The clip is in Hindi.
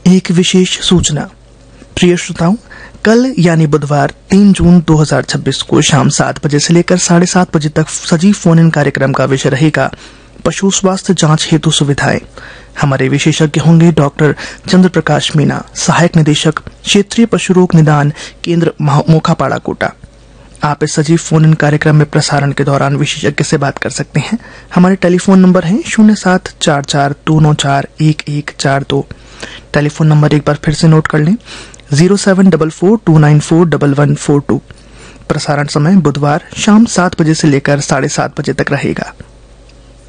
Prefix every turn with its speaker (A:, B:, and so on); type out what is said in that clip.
A: एक विशेष सूचना। प्रिय श्रोताओं, कल यानी बुधवार 3 जून 2026 को शाम 7 बजे से लेकर 7:30 बजे तक सजीव फोन इन कार्यक्रम का विषय रहेगा पशु स्वास्थ्य जांच हेतु सुविधाएं। हमारे विशेषज्ञ होंगे डॉक्टर चंद्र प्रकाश मीना, सहायक निदेशक क्षेत्रीय पशु रोग निदान केंद्र मोखापाड़ा कोटा। आप इस सजीव फोन इन कार्यक्रम में प्रसारण के दौरान विशेषज्ञ से बात कर सकते हैं। हमारे टेलीफोन नंबर है 0744294142। टेलीफोन नंबर एक बार फिर से नोट कर लें, 0744294142। प्रसारण समय बुधवार शाम 7 बजे से लेकर 7:30 बजे तक रहेगा।